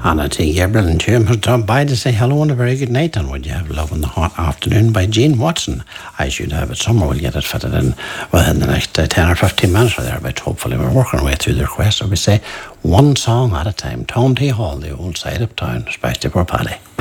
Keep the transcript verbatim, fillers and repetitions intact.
Anna T. Gabriel and Jim has dropped by to say hello and a very good night. And would you have Love in the Hot Afternoon by Gene Watson? I should have it somewhere. We'll get it fitted in within the next uh, ten or fifteen minutes or thereabouts. Hopefully, we're working our way through the requests. So we say one song at a time. Tom T. Hall, The Old Side of Town, especially for Paddy.